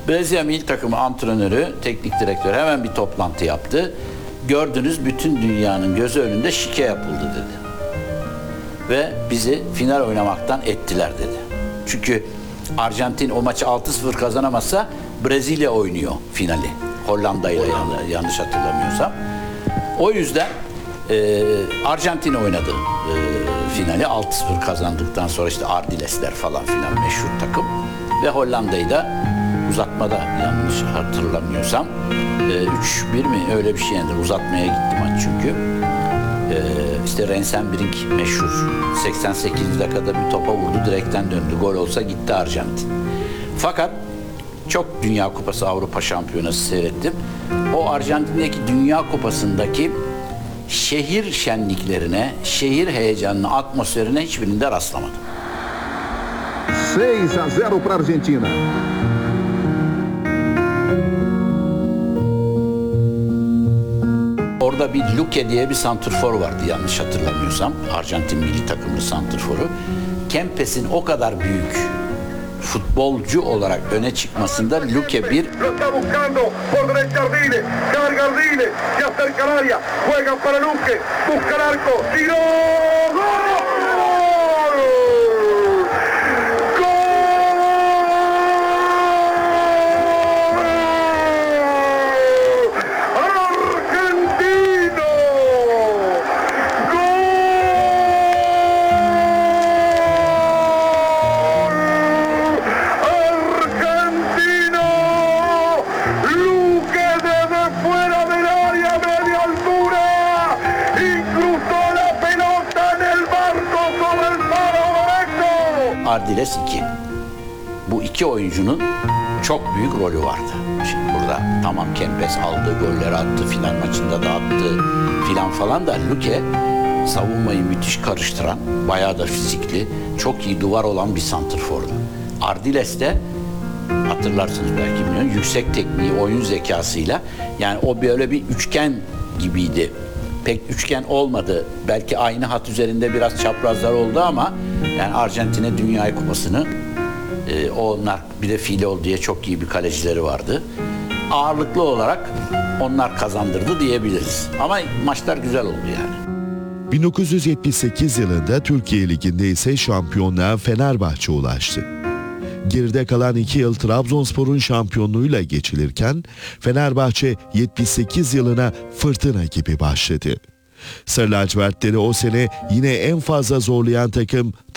Brezilya milli takımı antrenörü, teknik direktörü hemen bir toplantı yaptı. Gördünüz, bütün dünyanın gözü önünde şike yapıldı dedi. Ve bizi final oynamaktan ettiler dedi. Çünkü Arjantin o maçı 6-0 kazanamazsa Brezilya oynuyor finali. Hollanda ile yanlış hatırlamıyorsam. O yüzden Arjantin oynadı finali. 6-0 kazandıktan sonra işte Ardilesler falan filan meşhur takım. Ve Hollanda'yı da uzatmada, yanlış hatırlamıyorsam 3-1 mi öyle bir şey yendi. Uzatmaya gitti maç çünkü. İşte Rensenbrink meşhur 88 dakikada bir topa vurdu, direkten döndü. Gol olsa gitti Arjantin. Fakat çok Dünya Kupası, Avrupa Şampiyonası seyrettim. O Arjantin'deki Dünya Kupası'ndaki şehir şenliklerine, şehir heyecanına, atmosferine hiçbirinde rastlamadım. 6-0 para Argentina. Orada bir Luque diye bir santrfor vardı yanlış hatırlamıyorsam. Arjantin milli takımlı santrforu. Kempes'in o kadar büyük futbolcu olarak öne çıkmasında Luque bir Ardiles 2. Bu iki oyuncunun çok büyük rolü vardı. Şimdi burada tamam Kempes aldı, golleri attı, filan maçında da attı filan falan da Luque savunmayı müthiş karıştıran, bayağı da fizikli, çok iyi duvar olan bir santrfordu. Ardiles de hatırlarsınız belki, bilmiyorum, yüksek tekniği, oyun zekasıyla, yani o böyle bir üçgen gibiydi. Pek üçgen olmadı. Belki aynı hat üzerinde biraz çaprazlar oldu ama yani Arjantin'e Dünya Kupası'nı onlar, bir de Filol diye çok iyi bir kalecileri vardı. Ağırlıklı olarak onlar kazandırdı diyebiliriz. Ama maçlar güzel oldu yani. 1978 yılında Türkiye Ligi'nde ise şampiyonluğa Fenerbahçe ulaştı. Geride kalan 2 yıl Trabzonspor'un şampiyonluğuyla geçilirken Fenerbahçe 78 yılına fırtına gibi başladı. Sarı lacivertleri o sene yine en fazla zorlayan takım